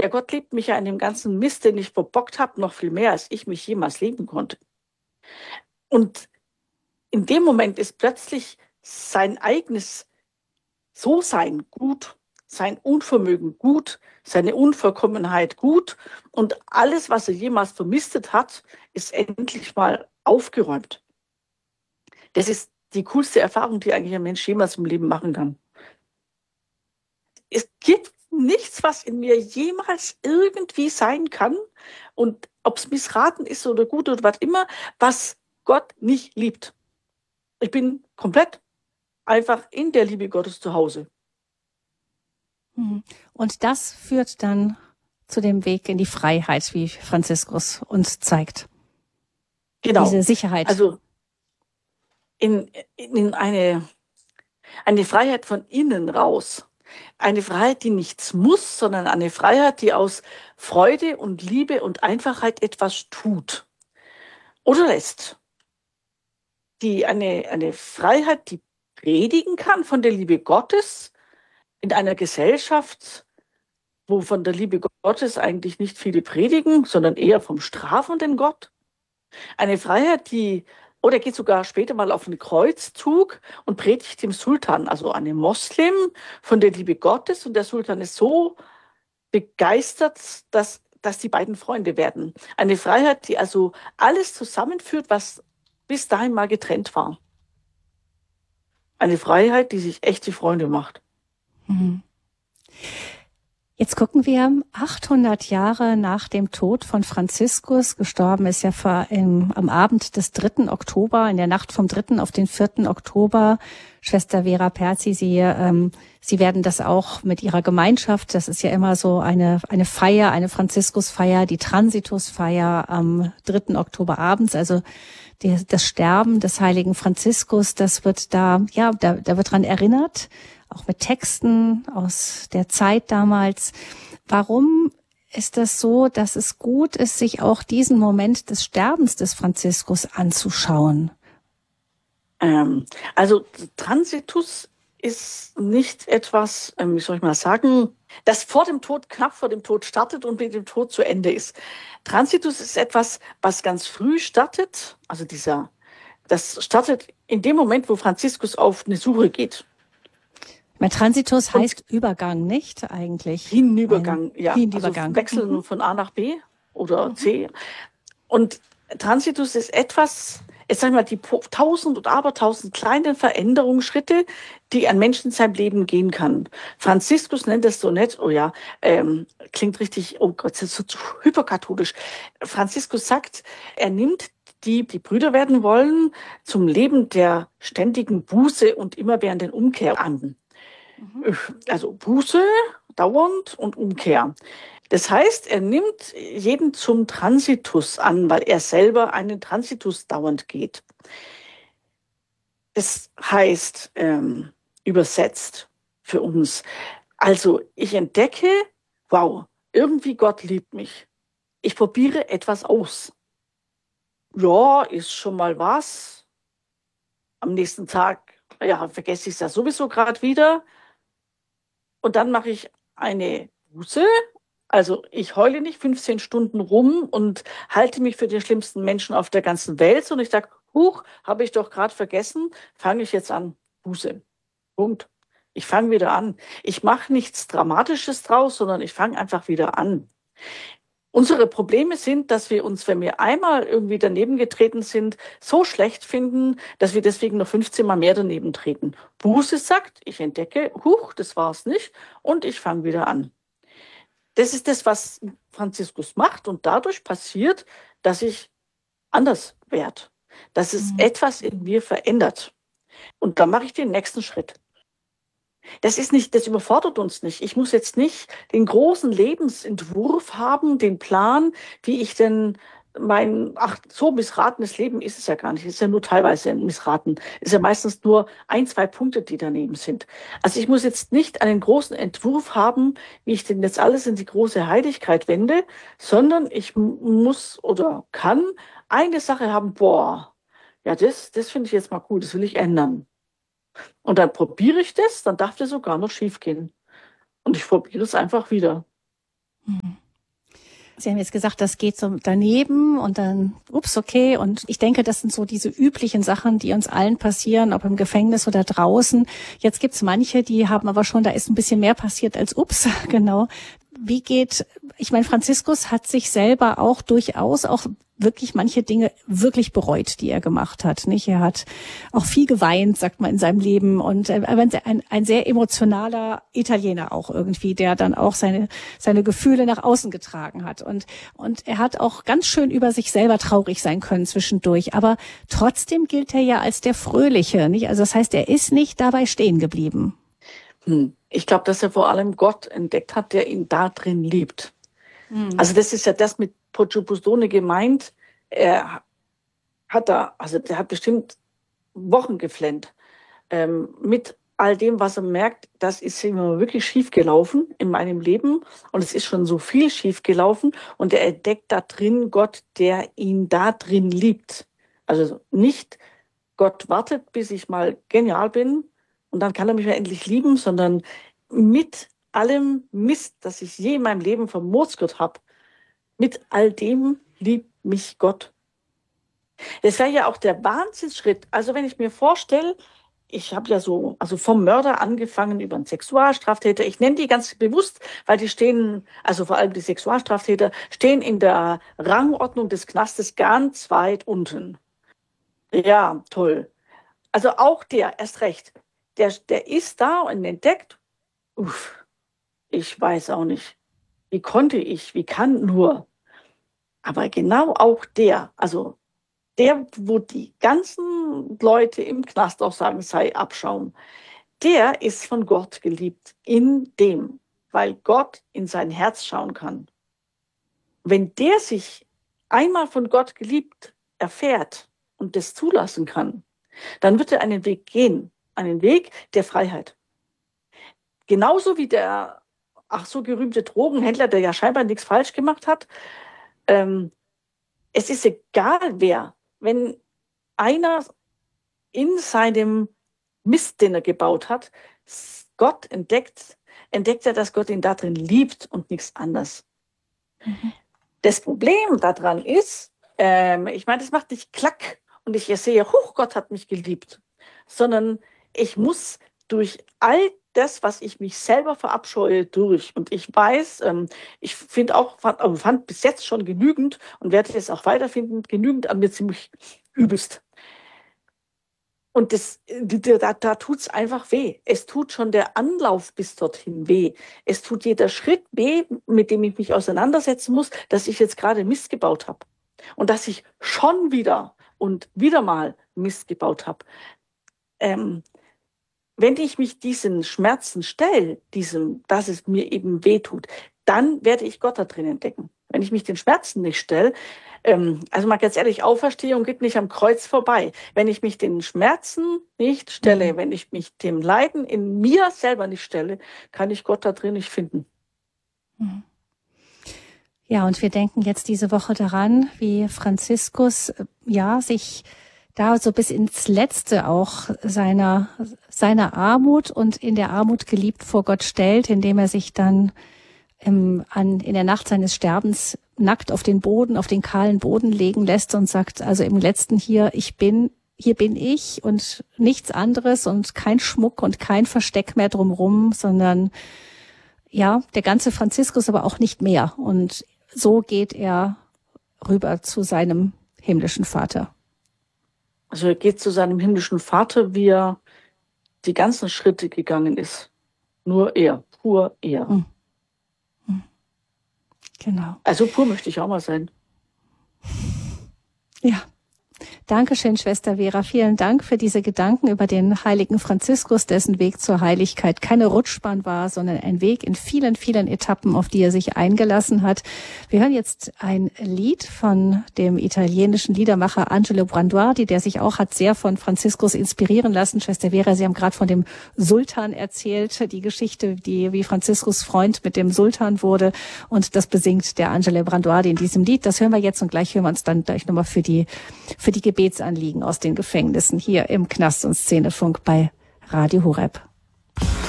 Ja, Gott liebt mich ja in dem ganzen Mist, den ich verbockt habe, noch viel mehr, als ich mich jemals lieben konnte. Und in dem Moment ist plötzlich sein eigenes So-Sein gut, sein Unvermögen gut, seine Unvollkommenheit gut und alles, was er jemals vermistet hat, ist endlich mal aufgeräumt. Das ist die coolste Erfahrung, die eigentlich ein Mensch jemals im Leben machen kann. Es gibt nichts, was in mir jemals irgendwie sein kann und ob es missraten ist oder gut oder was immer, was Gott nicht liebt. Ich bin komplett einfach in der Liebe Gottes zu Hause. Und das führt dann zu dem Weg in die Freiheit, wie Franziskus uns zeigt. Genau. Diese Sicherheit. Also in eine Freiheit von innen raus. Eine Freiheit, die nichts muss, sondern eine Freiheit, die aus Freude und Liebe und Einfachheit etwas tut oder lässt. Eine Freiheit, die predigen kann von der Liebe Gottes in einer Gesellschaft, wo von der Liebe Gottes eigentlich nicht viele predigen, sondern eher vom strafenden Gott. Eine Freiheit, oder geht sogar später mal auf einen Kreuzzug und predigt dem Sultan, also einem Moslem, von der Liebe Gottes. Und der Sultan ist so begeistert, dass die beiden Freunde werden. Eine Freiheit, die also alles zusammenführt, was bis dahin mal getrennt war. Eine Freiheit, die sich echte Freunde macht. Jetzt gucken wir 800 Jahre nach dem Tod von Franziskus. Gestorben ist ja am Abend des 3. Oktober, in der Nacht vom 3. auf den 4. Oktober. Schwester Vera Perzi, Sie werden das auch mit Ihrer Gemeinschaft, das ist ja immer so eine Feier, eine Franziskusfeier, die Transitusfeier am 3. Oktober abends, also das Sterben des heiligen Franziskus, das wird da wird dran erinnert, auch mit Texten aus der Zeit damals. Warum ist das so, dass es gut ist, sich auch diesen Moment des Sterbens des Franziskus anzuschauen? Also Transitus ist nicht etwas, wie soll ich mal sagen, das knapp vor dem Tod startet und mit dem Tod zu Ende ist. Transitus ist etwas, was ganz früh startet. Also das startet in dem Moment, wo Franziskus auf eine Suche geht. Transitus heißt Übergang, nicht eigentlich? Hinübergang, ja. Hinübergang. Also wechseln von A nach B oder C. Und Transitus ist etwas, jetzt sag ich mal, die 1000 und abertausend kleinen Veränderungsschritte, die ein Mensch in seinem Leben gehen kann. Franziskus nennt es so nett, klingt richtig, oh Gott, das ist so hyperkatholisch. Franziskus sagt, er nimmt die Brüder werden wollen, zum Leben der ständigen Buße und immerwährenden Umkehr an. Also Buße dauernd und Umkehr. Das heißt, er nimmt jeden zum Transitus an, weil er selber einen Transitus dauernd geht. Das heißt, übersetzt für uns, also ich entdecke, wow, irgendwie Gott liebt mich. Ich probiere etwas aus. Ja, ist schon mal was. Am nächsten Tag, ja, vergesse ich es ja sowieso gerade wieder. Und dann mache ich eine Buße. Also ich heule nicht 15 Stunden rum und halte mich für den schlimmsten Menschen auf der ganzen Welt, sondern ich sage, huch, habe ich doch gerade vergessen, fange ich jetzt an. Buße. Punkt. Ich fange wieder an. Ich mache nichts Dramatisches draus, sondern ich fange einfach wieder an. Unsere Probleme sind, dass wir uns, wenn wir einmal irgendwie daneben getreten sind, so schlecht finden, dass wir deswegen noch 15 Mal mehr daneben treten. Buße sagt, ich entdecke, huch, das war's nicht, und ich fange wieder an. Das ist das, was Franziskus macht, und dadurch passiert, dass ich anders werde, dass es etwas in mir verändert. Und dann mache ich den nächsten Schritt. Das überfordert uns nicht. Ich muss jetzt nicht den großen Lebensentwurf haben, den Plan, wie ich denn so missratenes Leben ist es ja gar nicht. Es ist ja nur teilweise missraten. Es ist ja meistens nur 1, 2 Punkte, die daneben sind. Also ich muss jetzt nicht einen großen Entwurf haben, wie ich denn jetzt alles in die große Heiligkeit wende, sondern ich muss oder kann eine Sache haben, das finde ich jetzt mal cool, das will ich ändern. Und dann probiere ich das, dann darf das sogar noch schief gehen. Und ich probiere es einfach wieder. Sie haben jetzt gesagt, das geht so daneben und dann, okay. Und ich denke, das sind so diese üblichen Sachen, die uns allen passieren, ob im Gefängnis oder draußen. Jetzt gibt's manche, die haben aber schon, da ist ein bisschen mehr passiert als genau. Ich meine, Franziskus hat sich selber auch durchaus auch wirklich manche Dinge wirklich bereut, die er gemacht hat, nicht? Er hat auch viel geweint, sagt man, in seinem Leben und ein sehr emotionaler Italiener auch irgendwie, der dann auch seine Gefühle nach außen getragen hat und er hat auch ganz schön über sich selber traurig sein können zwischendurch, aber trotzdem gilt er ja als der Fröhliche, nicht? Also das heißt, er ist nicht dabei stehen geblieben. Ich glaube, dass er vor allem Gott entdeckt hat, der ihn da drin liebt. Also das ist ja das mit Poggio Bustone gemeint. Der hat bestimmt Wochen geflennt mit all dem, was er merkt. Das ist immer wirklich schief gelaufen in meinem Leben und es ist schon so viel schief gelaufen und er entdeckt da drin Gott, der ihn da drin liebt. Also nicht Gott wartet, bis ich mal genial bin und dann kann er mich mal endlich lieben, sondern mit allem Mist, das ich je in meinem Leben vermurkst habe, mit all dem liebt mich Gott. Das wäre ja auch der Wahnsinnsschritt. Also wenn ich mir vorstelle, ich habe ja also vom Mörder angefangen über einen Sexualstraftäter. Ich nenne die ganz bewusst, weil die stehen, also vor allem die Sexualstraftäter, stehen in der Rangordnung des Knastes ganz weit unten. Ja, toll. Also auch der, erst recht, der ist da und entdeckt, ich weiß auch nicht, wie kann nur. Aber genau auch der, also der, wo die ganzen Leute im Knast auch sagen, sei Abschaum, der ist von Gott geliebt, weil Gott in sein Herz schauen kann. Wenn der sich einmal von Gott geliebt erfährt und das zulassen kann, dann wird er einen Weg gehen, einen Weg der Freiheit. Genauso wie der so gerühmte Drogenhändler, der ja scheinbar nichts falsch gemacht hat. Es ist egal wer, wenn einer in seinem Mist, den er gebaut hat, Gott entdeckt er, dass Gott ihn da drin liebt und nichts anderes. Das Problem daran ist, ich meine, das macht nicht klack und ich sehe, Gott hat mich geliebt, sondern ich muss durch all das, was ich mich selber verabscheue, durch. Und ich weiß, ich fand bis jetzt schon genügend und werde es auch weiterfinden, genügend an mir ziemlich übelst. Und da tut's einfach weh. Es tut schon der Anlauf bis dorthin weh. Es tut jeder Schritt weh, mit dem ich mich auseinandersetzen muss, dass ich jetzt gerade Mist gebaut habe. Und dass ich schon wieder und wieder mal Mist gebaut habe. Wenn ich mich diesen Schmerzen stelle, dass es mir eben weh tut, dann werde ich Gott da drin entdecken. Wenn ich mich den Schmerzen nicht stelle, also mal ganz ehrlich, Auferstehung geht nicht am Kreuz vorbei. Wenn ich mich den Schmerzen nicht stelle, wenn ich mich dem Leiden in mir selber nicht stelle, kann ich Gott da drin nicht finden. Ja, und wir denken jetzt diese Woche daran, wie Franziskus sich da so bis ins Letzte auch seiner Armut und in der Armut geliebt vor Gott stellt, indem er sich dann in der Nacht seines Sterbens nackt auf den kahlen Boden legen lässt und sagt, also im Letzten hier bin ich und nichts anderes und kein Schmuck und kein Versteck mehr drumrum, sondern ja, der ganze Franziskus, aber auch nicht mehr. Und so geht er rüber zu seinem himmlischen Vater. Also er geht zu seinem himmlischen Vater, wie er die ganzen Schritte gegangen ist. Nur er, pur er. Genau. Also pur möchte ich auch mal sein. Ja. Dankeschön, Schwester Vera. Vielen Dank für diese Gedanken über den heiligen Franziskus, dessen Weg zur Heiligkeit keine Rutschbahn war, sondern ein Weg in vielen, vielen Etappen, auf die er sich eingelassen hat. Wir hören jetzt ein Lied von dem italienischen Liedermacher Angelo Branduardi, der sich auch hat sehr von Franziskus inspirieren lassen. Schwester Vera, Sie haben gerade von dem Sultan erzählt, die Geschichte, wie Franziskus Freund mit dem Sultan wurde. Und das besingt der Angelo Branduardi in diesem Lied. Das hören wir jetzt und gleich hören wir uns dann gleich nochmal für die Gebetsanliegen aus den Gefängnissen hier im Knast und Szenefunk bei Radio Horeb.